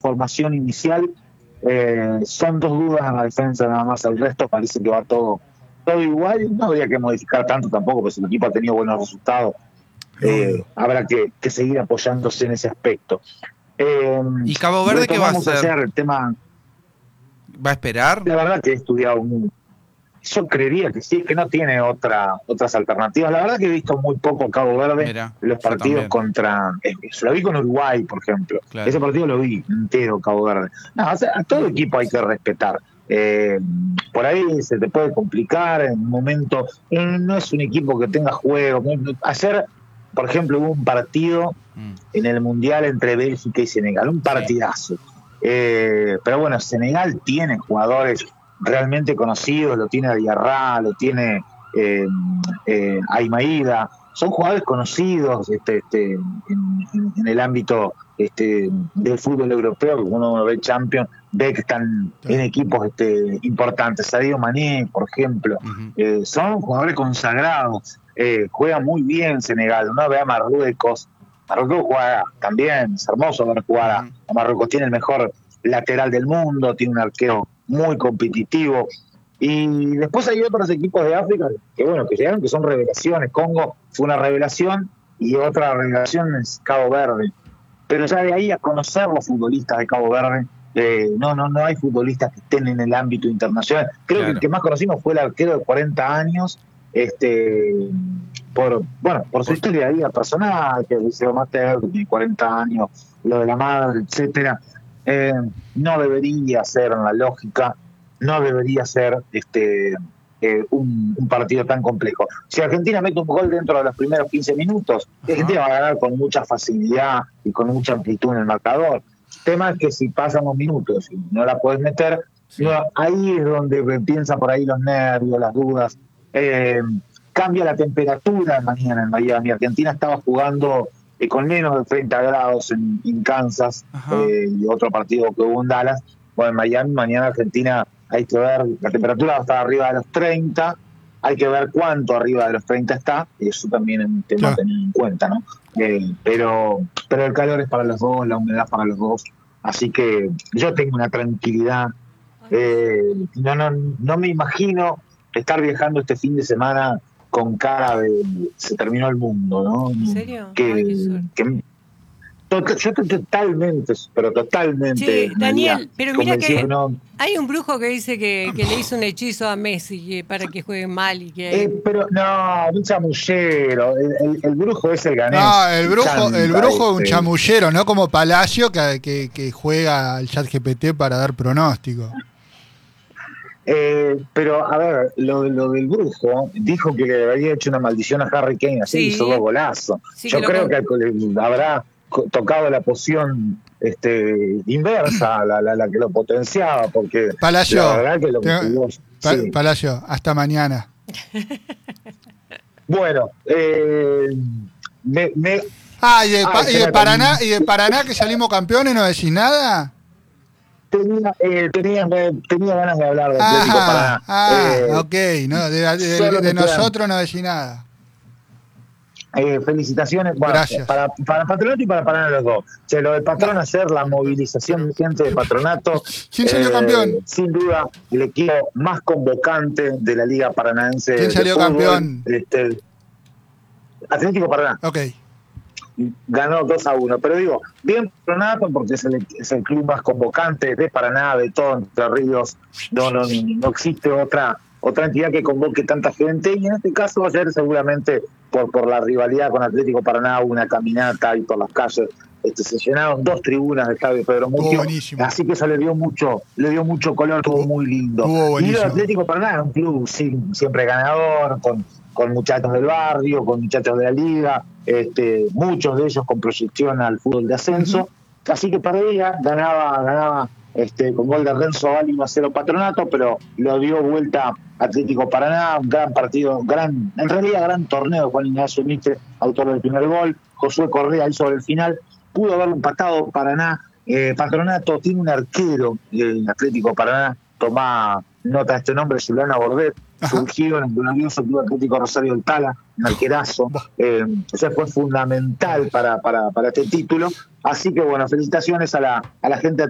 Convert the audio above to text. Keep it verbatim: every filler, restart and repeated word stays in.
formación inicial. Eh, son dos dudas en la defensa nada más, el resto parece que va todo, todo igual. No habría que modificar tanto tampoco, porque si el equipo ha tenido buenos resultados, eh, habrá que, que seguir apoyándose en ese aspecto. Eh, ¿Y Cabo Verde qué va a hacer? hacer el tema, ¿Va a esperar? la verdad que he estudiado muy, yo creería que sí, que no tiene otra otras alternativas. La verdad que he visto muy poco a Cabo Verde. Mirá, los partidos contra... Eh, lo vi con Uruguay, por ejemplo. Claro. Ese partido lo vi entero, Cabo Verde. No, o sea, a todo equipo hay que respetar. Eh, por ahí se te puede complicar en un momento. Eh, no es un equipo que tenga juego. Ayer, por ejemplo, hubo un partido mm. en el Mundial entre Bélgica y Senegal. Un partidazo. Sí. Eh, pero bueno, Senegal tiene jugadores realmente conocidos, lo tiene Diarra, lo tiene eh, eh, Aymaida, son jugadores conocidos este, este, en, en, en el ámbito este, del fútbol europeo, que uno ve Champions, ve que están en equipos este, importantes. Sadio Mané, por ejemplo, uh-huh. eh, son jugadores consagrados, eh, juega muy bien Senegal. Uno ve a Marruecos, Marruecos juega también, es hermoso ver jugar uh-huh. a Marruecos, tiene el mejor lateral del mundo, tiene un arquero muy competitivo, y después hay otros equipos de África que bueno, que llegaron, que son revelaciones. Congo fue una revelación y otra revelación es Cabo Verde, pero ya de ahí a conocer los futbolistas de Cabo Verde, eh, no, no, no hay futbolistas que estén en el ámbito internacional. Creo claro. que el que más conocimos fue el arquero de cuarenta años, este por bueno por su pues, historia de vida personal, que Liceo Mater, que tiene cuarenta años, lo de la madre, etcétera. Eh, no debería ser, en la lógica, no debería ser este eh, un, un partido tan complejo. Si Argentina mete un gol dentro de los primeros quince minutos, uh-huh. Argentina va a ganar con mucha facilidad y con mucha amplitud en el marcador. El tema es que si pasan los minutos y no la puedes meter, sí. no, ahí es donde piensa por ahí los nervios, las dudas. Eh, cambia la temperatura mañana en Miami. Argentina estaba jugando con menos de treinta grados en, en Kansas, eh, y otro partido que hubo en Dallas. Bueno, en Miami, mañana Argentina, hay que ver, la temperatura va a estar arriba de los treinta, hay que ver cuánto arriba de los treinta está, y eso también es un tema a tener en cuenta, ¿no? Eh, pero, pero el calor es para los dos, la humedad para los dos, así que yo tengo una tranquilidad. Eh, no, no, no me imagino estar viajando este fin de semana con cara de se terminó el mundo, ¿no? ¿En serio? Que, Ay, que to, yo estoy totalmente, pero totalmente. Sí, Daniel, pero mira que no, hay un brujo que dice que, que le hizo un hechizo a Messi que, para que juegue mal y que. Eh, pero no, un chamullero. El, el, el brujo es el ganés. No, el brujo, el brujo es un chamullero, no como Palacio que, que, que juega al ChatGPT para dar pronóstico. Eh, pero a ver, lo, lo del brujo dijo que le había hecho una maldición a Harry Kane, así sí. hizo dos golazos. Sí, yo que creo que habrá tocado la poción este, inversa, la, la, la que lo potenciaba, porque Palacio, la verdad que lo que jugó, pa, sí. Palacio, hasta mañana. Bueno, eh, me, me... ah, y de, ah, y de Paraná, y de Paraná que salimos campeones, ¿no decís nada? Tenía, eh, tenía, tenía ganas de hablar de Atlético Paraná. Ah, eh, ok, no, de, de, de, de nosotros no decís nada. Eh, felicitaciones bueno, Gracias. Para, para Patronato y para Paraná los dos. O sea, lo del patrón, hacer la movilización de gente de Patronato. ¿Quién salió eh, campeón? Sin duda, el equipo más convocante de la Liga Paranaense. ¿Quién salió fútbol, campeón? Este, Atlético Paraná. Ok. Ganó dos a uno, pero digo, bien Patronato porque es el, es el club más convocante de Paraná, de todo Entre Ríos. No, no, no existe otra otra entidad que convoque tanta gente, y en este caso ayer seguramente por, por la rivalidad con Atlético Paraná hubo una caminata y por las calles este, se llenaron dos tribunas del estadio Pedro Muccio, así que eso le dio mucho, le dio mucho color, estuvo muy lindo. Y el Atlético Paraná es un club sí, siempre ganador, con, con muchachos del barrio, con muchachos de la liga, este, muchos de ellos con proyección al fútbol de ascenso, uh-huh. Así que para ella ganaba, ganaba este, con gol de Renzo Valli uno a cero Patronato, pero lo dio vuelta Atlético Paraná, un gran partido, gran, en realidad gran torneo. Juan Ignacio Mitre, autor del primer gol, Josué Correa ahí sobre el final, pudo haberlo empatado Paraná. eh, Patronato tiene un arquero, el Atlético Paraná, tomá nota de este nombre, Juliana Bordet, surgido en el glorioso Club Atlético Rosario del Tala, un arquerazo, eh, eso fue fundamental para, para, para este título, así que bueno, felicitaciones a la, a la gente